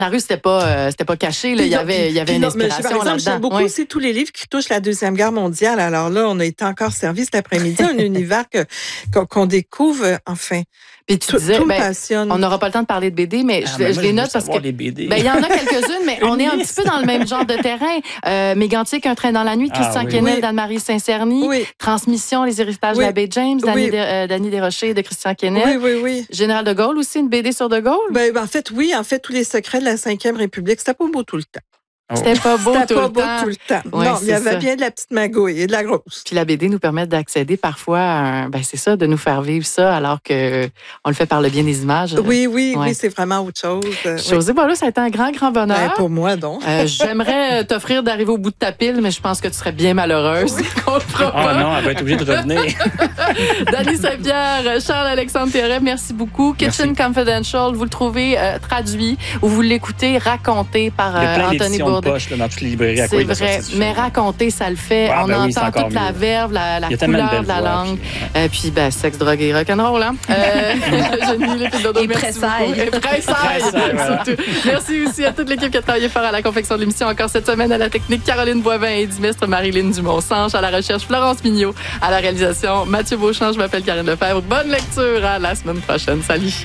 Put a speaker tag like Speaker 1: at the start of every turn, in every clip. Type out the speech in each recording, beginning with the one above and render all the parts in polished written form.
Speaker 1: La rue, c'était pas caché. Là. Il y avait une inspiration là-dedans.
Speaker 2: J'aime beaucoup aussi tous les livres qui touchent la Deuxième Guerre mondiale. Alors là, on a été encore servi cet après-midi, un univers qu'on découvre, enfin.
Speaker 1: Puis tu disais,
Speaker 2: tout me passionne.
Speaker 1: On n'aura pas le temps de parler de BD, mais je les note parce que il y en a quelques-unes, mais on est un petit peu dans le même genre de terrain. Mégantic, Un train dans la nuit, de Christian Quesnel, d'Anne-Marie Saint-Cerny. Oui. Transmission, Les héritages de l'abbé James, Dany Desrochers de Christian Quesnel.
Speaker 2: Oui.
Speaker 1: Général de Gaulle aussi, une BD sur de Gaulle.
Speaker 2: En fait, tous les secrets de la Cinquième République, c'était pas beau tout le temps.
Speaker 1: C'était pas beau tout le temps.
Speaker 2: Ouais, non, il y avait bien de la petite magouille et de la grosse.
Speaker 1: Puis la BD nous permet d'accéder parfois à c'est ça, de nous faire vivre ça alors qu'on le fait par le bien des images.
Speaker 2: Oui, c'est vraiment autre chose.
Speaker 1: Josée Boileau, ça a été un grand bonheur.
Speaker 2: Pour moi, donc.
Speaker 1: J'aimerais t'offrir d'arriver au bout de ta pile, mais je pense que tu serais bien malheureuse.
Speaker 3: Non, elle va être obligée de revenir.
Speaker 1: Dany Saint-Pierre, Charles-Alexandre Théoret, merci beaucoup. Kitchen Confidential, vous le trouvez traduit ou vous l'écoutez raconté par Anthony Bourdain.
Speaker 3: Poche, là, dans toutes les librairies à
Speaker 1: c'est vrai, mais raconter, ça le fait. On entend toute la verve, la couleur de la langue. Puis, sexe, drogue et rock'n'roll. Hein?
Speaker 4: Et pressaille.
Speaker 1: Surtout. Merci aussi à toute l'équipe qui a travaillé fort à la confection de l'émission. Encore cette semaine, à la technique, Caroline Boivin et Dimestre, Marilyn Dumont-Sanche, à la recherche, Florence Mignot, à la réalisation, Mathieu Beauchamp. Je m'appelle Karine Lefebvre. Bonne lecture. À la semaine prochaine. Salut.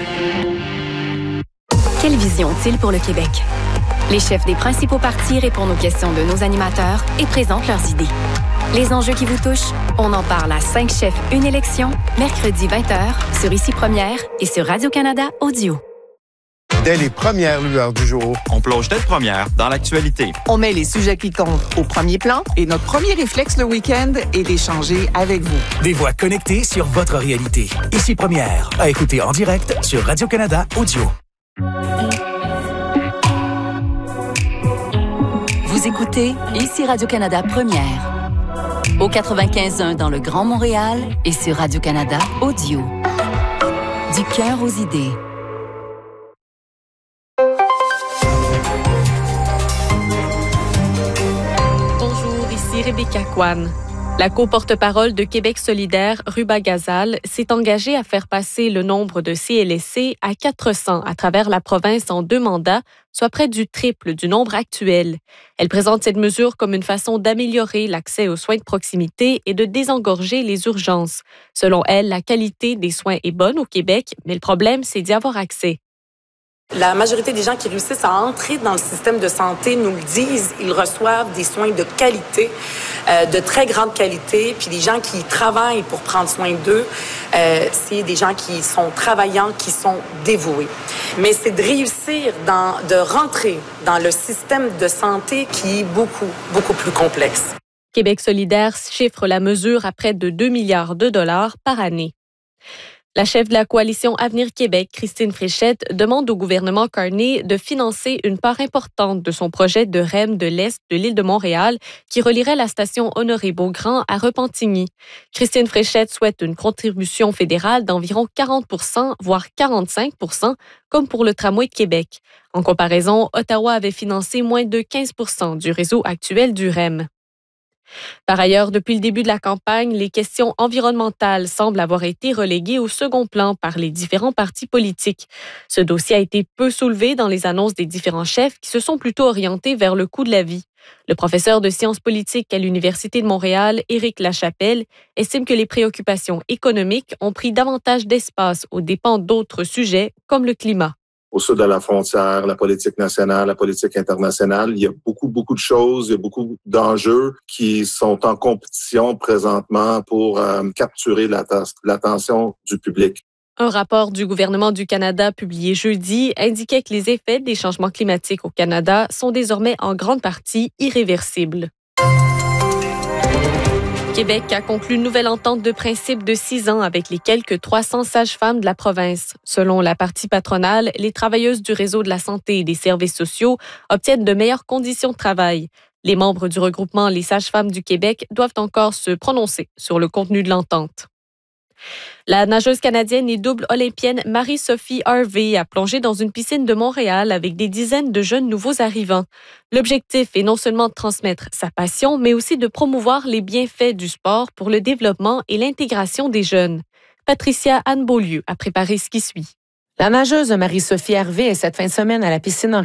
Speaker 5: Quelle vision ont-ils pour le Québec? Les chefs des principaux partis répondent aux questions de nos animateurs et présentent leurs idées. Les enjeux qui vous touchent, on en parle à 5 chefs, une élection, mercredi 20h, sur Ici Première et sur Radio-Canada Audio.
Speaker 6: Dès les premières lueurs du jour,
Speaker 7: on plonge tête première dans l'actualité.
Speaker 8: On met les sujets qui comptent au premier plan et notre premier réflexe le week-end est d'échanger avec vous.
Speaker 9: Des voix connectées sur votre réalité. Ici Première, à écouter en direct sur Radio-Canada Audio.
Speaker 10: Vous écoutez Ici Radio-Canada Première. Au 95.1 dans le Grand Montréal et sur Radio-Canada Audio. Du cœur aux idées.
Speaker 11: Bonjour, ici Rebecca Kwan. La co-porte-parole de Québec solidaire, Ruba Gazal, s'est engagée à faire passer le nombre de CLSC à 400 à travers la province en 2 mandats, soit près du triple du nombre actuel. Elle présente cette mesure comme une façon d'améliorer l'accès aux soins de proximité et de désengorger les urgences. Selon elle, la qualité des soins est bonne au Québec, mais le problème, c'est d'y avoir accès.
Speaker 12: La majorité des gens qui réussissent à entrer dans le système de santé nous le disent, ils reçoivent des soins de qualité, de très grande qualité, puis les gens qui travaillent pour prendre soin d'eux, c'est des gens qui sont travaillants, qui sont dévoués. Mais c'est de réussir, de rentrer dans le système de santé qui est beaucoup plus complexe.
Speaker 11: Québec solidaire chiffre la mesure à près de 2 milliards de dollars par année. La chef de la coalition Avenir Québec, Christine Fréchette, demande au gouvernement Carney de financer une part importante de son projet de REM de l'Est de l'île de Montréal qui relierait la station Honoré-Beaugrand à Repentigny. Christine Fréchette souhaite une contribution fédérale d'environ 40 %, voire 45 %, comme pour le tramway de Québec. En comparaison, Ottawa avait financé moins de 15 % du réseau actuel du REM. Par ailleurs, depuis le début de la campagne, les questions environnementales semblent avoir été reléguées au second plan par les différents partis politiques. Ce dossier a été peu soulevé dans les annonces des différents chefs qui se sont plutôt orientés vers le coût de la vie. Le professeur de sciences politiques à l'Université de Montréal, Éric Lachapelle, estime que les préoccupations économiques ont pris davantage d'espace aux dépens d'autres sujets comme le climat.
Speaker 13: Au sud de la frontière, la politique nationale, la politique internationale, il y a beaucoup de choses, il y a beaucoup d'enjeux qui sont en compétition présentement pour capturer l'attention du public.
Speaker 11: Un rapport du gouvernement du Canada publié jeudi indiquait que les effets des changements climatiques au Canada sont désormais en grande partie irréversibles. Québec a conclu une nouvelle entente de principe de 6 ans avec les quelques 300 sages-femmes de la province. Selon la partie patronale, les travailleuses du réseau de la santé et des services sociaux obtiennent de meilleures conditions de travail. Les membres du regroupement Les Sages-Femmes du Québec doivent encore se prononcer sur le contenu de l'entente. La nageuse canadienne et double olympienne Marie-Sophie Harvey a plongé dans une piscine de Montréal avec des dizaines de jeunes nouveaux arrivants. L'objectif est non seulement de transmettre sa passion, mais aussi de promouvoir les bienfaits du sport pour le développement et l'intégration des jeunes. Patricia Anne Beaulieu a préparé ce qui suit.
Speaker 14: La nageuse Marie-Sophie Harvey est cette fin de semaine à la piscine